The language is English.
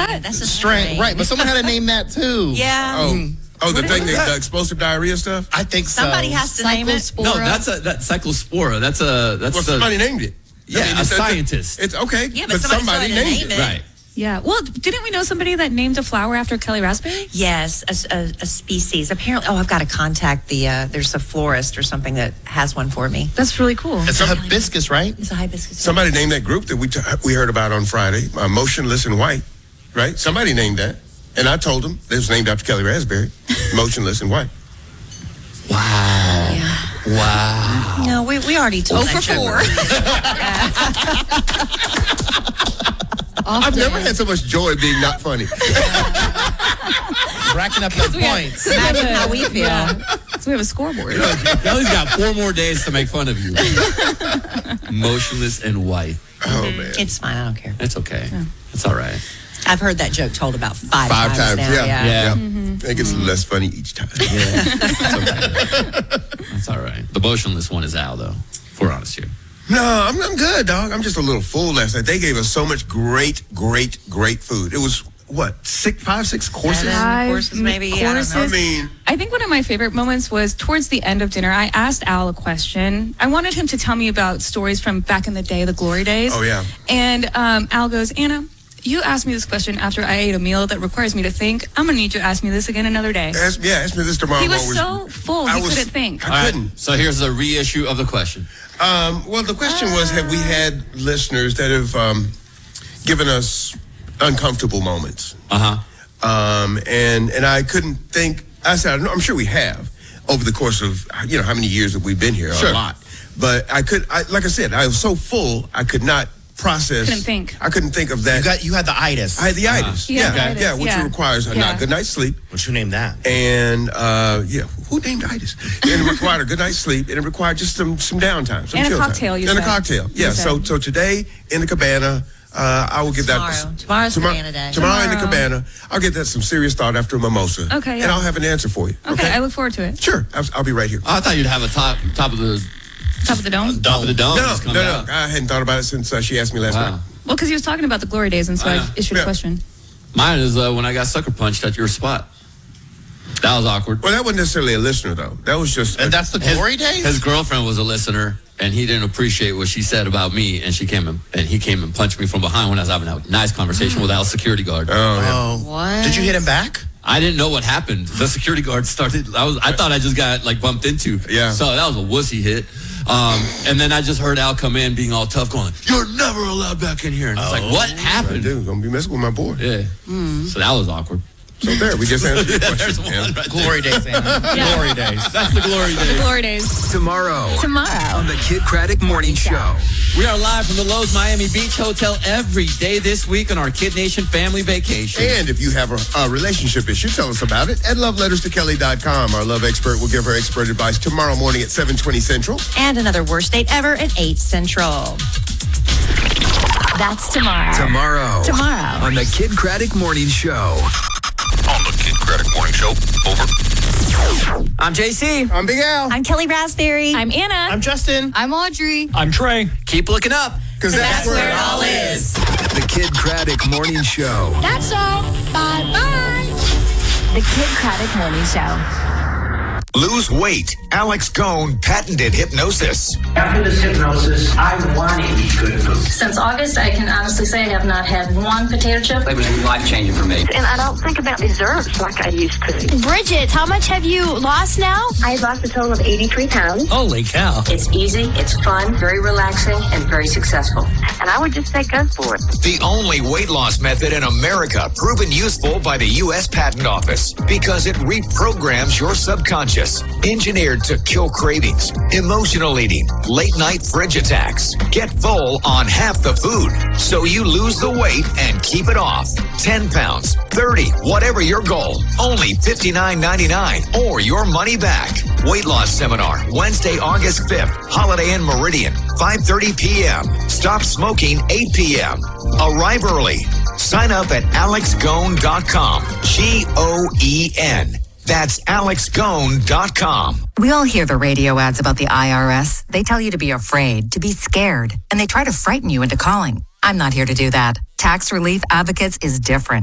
that? That's a Strain, right? But someone had to name that too. Yeah. Oh, the thing the explosive diarrhea stuff. I think Somebody so. has to name it. No, that's Cyclospora. That's somebody named it. Yeah, a scientist. It's okay. Yeah, but somebody named it. Right. Yeah. Well, didn't we know somebody that named a flower after Kelly Raspberry? Yes, a species. Apparently, I've got to contact there's a florist or something that has one for me. That's really cool. It's a hibiscus, right? It's a hibiscus. Somebody named that group that we heard about on Friday, Motionless in White, right? Somebody named that. And I told them it was named after Kelly Raspberry, Motionless in White. Wow. Yeah. Wow. No, we already told that I've never had so much joy being not funny. Racking up your points. Imagine how we feel. So we have a scoreboard. Kelly's got 4 more days to make fun of you. Motionless and white. Oh, man. It's fine. I don't care. It's okay. It's all right. I've heard that joke told about five times now. Yeah. It gets less funny each time. Yeah. It's okay. That's all right. The motionless one is Al, though. If we're honest here. No, I'm good, dog. I'm just a little full last night. They gave us so much great food. It was, what, 5, 6 courses? 7 courses, maybe. Courses. I mean, I think one of my favorite moments was towards the end of dinner. I asked Al a question. I wanted him to tell me about stories from back in the day, the glory days. Oh, yeah. And Al goes, Anna, you asked me this question after I ate a meal that requires me to think. I'm going to need you to ask me this again another day. ask me this tomorrow. He was so full, he couldn't think. I couldn't. Right, so here's a reissue of the question. Well, the question was, have we had listeners that have given us uncomfortable moments? And I couldn't think. I said, I'm sure we have over the course of, how many years have we been here? Sure. A lot. But like I said, I was so full, I could not process. Couldn't think. I couldn't think of that. You had the itis. I had the itis. Which requires a good night's sleep. What'd you name that? And who named itis? And it required a good night's sleep, and it required just some downtime, some and chill a cocktail. time. And a cocktail. Yeah. So today in the cabana, I will give Tomorrow's cabana day. Tomorrow in the cabana, I'll give that some serious thought after a mimosa. Okay. Yeah. And I'll have an answer for you. Okay. I look forward to it. Sure. I'll be right here. I thought you'd have a top of the dome. Top of the dome. No. I hadn't thought about it since she asked me last night. Well, because he was talking about the glory days, and so I issued a question. Mine is when I got sucker punched at your spot. That was awkward. Well, that wasn't necessarily a listener, though. That was just... And that's the glory days? His girlfriend was a listener, and he didn't appreciate what she said about me, and he came and punched me from behind when I was having a nice conversation with our security guard. What? Did you hit him back? I didn't know what happened. The security guard started... I thought I just got, bumped into. Yeah. So that was a wussy hit. And then I just heard Al come in being all tough going, "You're never allowed back in here." And it's like, what happened? Dude, gonna be messing with my boy. Yeah. So that was awkward. So there, we just answered the question. There's one right Glory days, Anna. Glory days. That's the glory days. The glory days. Tomorrow on the Kid Craddock Morning Show. We are live from the Lowe's Miami Beach Hotel every day this week on our Kid Nation family vacation. And if you have a relationship issue, tell us about it at loveletterstokelly.com. Our love expert will give her expert advice tomorrow morning at 7:20 Central. And another worst date ever at 8 Central. That's tomorrow. Tomorrow on the Kid Craddock Morning Show. On the Kid Craddock Morning Show. Over. I'm JC. I'm Big Al. I'm Kelly Raspberry. I'm Anna. I'm Justin. I'm Audrey. I'm Trey. Keep looking up. Because that's where it all is. The Kid Craddock Morning Show. That's all. Bye-bye. The Kid Craddock Morning Show. Lose weight. Alex Cohn patented hypnosis. After this hypnosis, I want to eat good food. Since August, I can honestly say I have not had one potato chip. It was life-changing for me. And I don't think about desserts like I used to. Bridget, how much have you lost now? I lost a total of 83 pounds. Holy cow. It's easy, it's fun, very relaxing, and very successful. And I would just say go for it. The only weight loss method in America proven useful by the U.S. Patent Office because it reprograms your subconscious. Engineered to kill cravings, emotional eating, late night fridge attacks. Get full on half the food so you lose the weight and keep it off. 10 pounds, 30, whatever your goal. Only $59.99 or your money back. Weight loss seminar, Wednesday, August 5th. Holiday Inn Meridian, 5:30 p.m. Stop smoking, 8 p.m. Arrive early. Sign up at alexgoen.com. G-O-E-N. That's alexgoen.com. We all hear the radio ads about the IRS. They tell you to be afraid, to be scared, and they try to frighten you into calling. I'm not here to do that. Tax Relief Advocates is different.